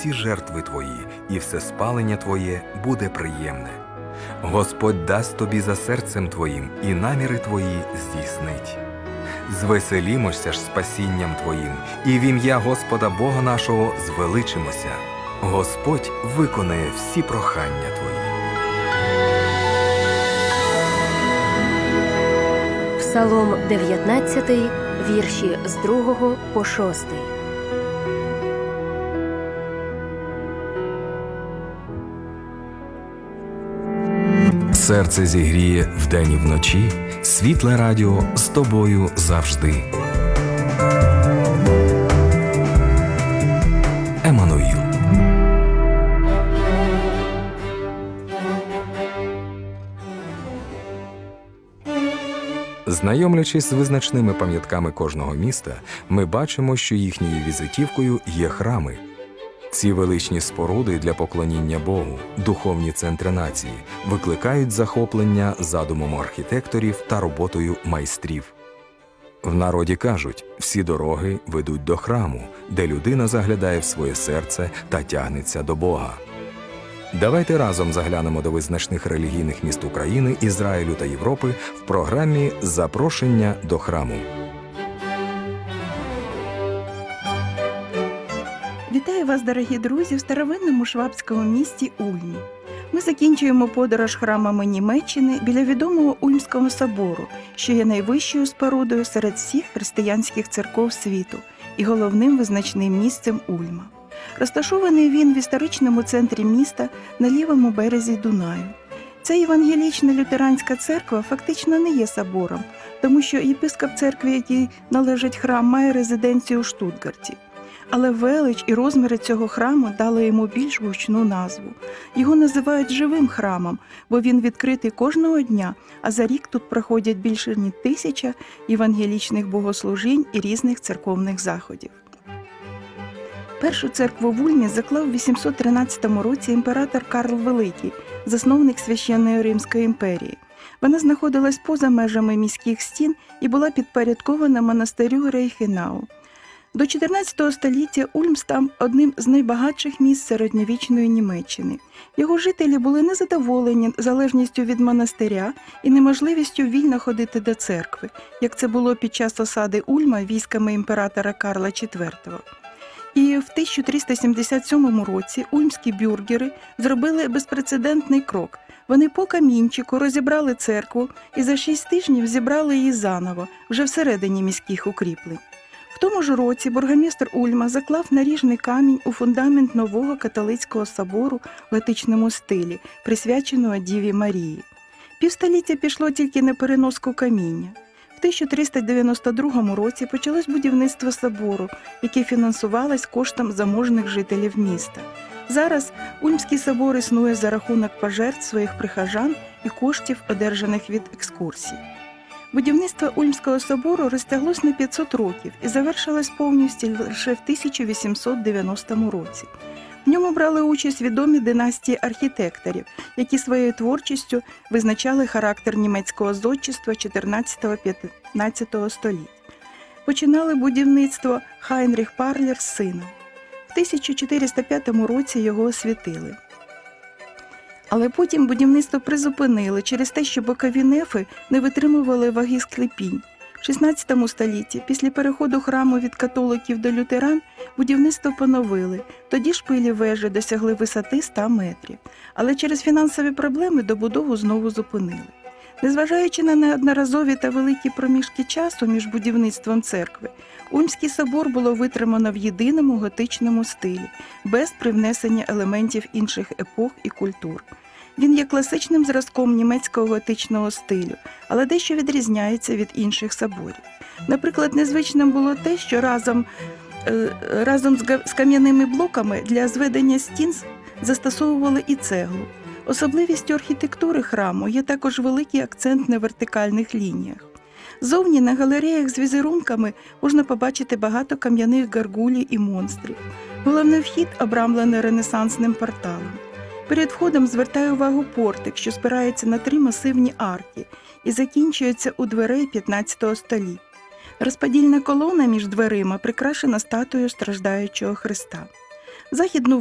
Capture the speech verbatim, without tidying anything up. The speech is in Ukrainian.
всі жертви твої, і все спалення твоє буде приємне. Господь дасть тобі за серцем твоїм, і наміри твої здійснить. Звеселімося ж спасінням твоїм, і в ім'я Господа Бога нашого звеличимося. Господь виконає всі прохання твої. Псалом дев'ятнадцятий, вірші з другого по шостий. Серце зігріє вдень і вночі, світле радіо з тобою завжди. Еммануїл. Знайомлячись з визначними пам'ятками кожного міста, ми бачимо, що їхньою візитівкою є храми. Ці величні споруди для поклоніння Богу, духовні центри нації, викликають захоплення задумом архітекторів та роботою майстрів. В народі кажуть, всі дороги ведуть до храму, де людина заглядає в своє серце та тягнеться до Бога. Давайте разом заглянемо до визначних релігійних міст України, Ізраїлю та Європи в програмі «Запрошення до храму». Вітаю вас, дорогі друзі, в старовинному швабському місті Ульмі. Ми закінчуємо подорож храмами Німеччини біля відомого Ульмського собору, що є найвищою спорудою серед всіх християнських церков світу і головним визначним місцем Ульма. Розташований він в історичному центрі міста на лівому березі Дунаю. Ця євангелічна лютеранська церква фактично не є собором, тому що єпископ церкви, якій належить храм, має резиденцію у Штутгарті. Але велич і розміри цього храму дали йому більш гучну назву. Його називають живим храмом, бо він відкритий кожного дня, а за рік тут проходять більше ніж тисяча євангелічних богослужінь і різних церковних заходів. Першу церкву в Ульмі заклав у вісімсот тринадцятому році імператор Карл Великий, засновник Священної Римської імперії. Вона знаходилась поза межами міських стін і була підпорядкована монастирю Рейхенау. До чотирнадцятого століття Ульм став одним з найбагатших міст середньовічної Німеччини. Його жителі були незадоволені залежністю від монастиря і неможливістю вільно ходити до церкви, як це було під час осади Ульма військами імператора Карла четвертого. І в тисяча триста сімдесят сьомому році ульмські бюргери зробили безпрецедентний крок. Вони по камінчику розібрали церкву і за шість тижнів зібрали її заново, вже всередині міських укріплень. В тому ж році бургомістр Ульма заклав наріжний камінь у фундамент нового католицького собору в готичному стилі, присвяченого Діві Марії. Півстоліття пішло тільки на переноску каміння. В тисяча триста дев'яносто другому році почалось будівництво собору, яке фінансувалось коштом заможних жителів міста. Зараз Ульмський собор існує за рахунок пожертв своїх прихожан і коштів, одержаних від екскурсій. Будівництво Ульмського собору розтяглось на п'ятсот років і завершилось повністю лише в тисяча вісімсот дев'яностому році. В ньому брали участь відомі династії архітекторів, які своєю творчістю визначали характер німецького зодчества чотирнадцятого-п'ятнадцятого століть. Починали будівництво Хайнріх Парлер з сином. В тисяча чотириста п'ятому році його освятили. Але потім будівництво призупинили через те, що бокові нефи не витримували ваги склепінь. В шістнадцятому столітті, після переходу храму від католиків до лютеран, будівництво поновили. Тоді шпилі вежі досягли висоти ста метрів. Але через фінансові проблеми добудову знову зупинили. Незважаючи на неодноразові та великі проміжки часу між будівництвом церкви, Ульмський собор було витримано в єдиному готичному стилі, без привнесення елементів інших епох і культур. Він є класичним зразком німецького готичного стилю, але дещо відрізняється від інших соборів. Наприклад, незвичним було те, що разом, е, разом з кам'яними блоками для зведення стін застосовували і цеглу. Особливістю архітектури храму є також великий акцент на вертикальних лініях. Зовні на галереях з візерунками можна побачити багато кам'яних гаргулій і монстрів. Головний вхід обрамлений ренесансним порталом. Перед входом звертає увагу портик, що спирається на три масивні арки і закінчується у дверей п'ятнадцятого століття. Розподільна колона між дверима прикрашена статуєю страждаючого Христа. Західну